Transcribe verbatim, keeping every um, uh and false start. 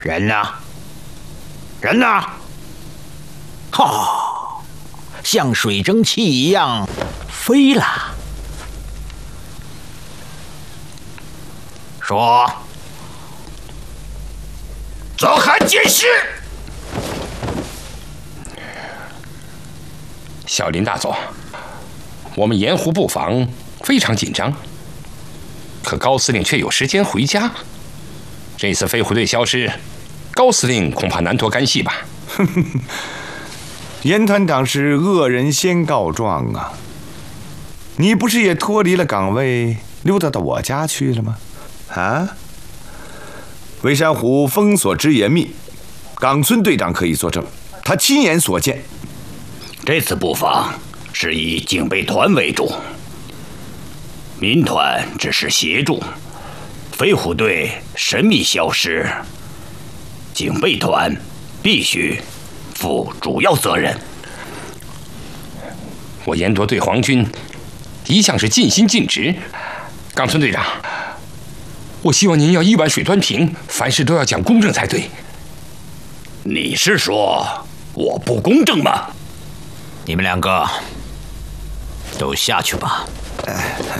人呢？人呢？哈，像水蒸气一样飞了。说， 早汉监视。 小林大佐，我们盐湖布防非常紧张，可高司令却有时间回家。这次飞虎队消失，高司令恐怕难脱干系吧？ 严团长是恶人先告状啊！你不是也脱离了岗位，溜达到我家去了吗？啊！微山湖封锁之严密，冈村队长可以作证，他亲眼所见。 这次布防是以警备团为主，民团只是协助。飞虎队神秘消失，警备团必须负主要责任。 我严铎对皇军一向是尽心尽职，冈村队长，我希望您要一碗水端平，凡事都要讲公正才对。 你是说我不公正吗？ 你们两个都下去吧。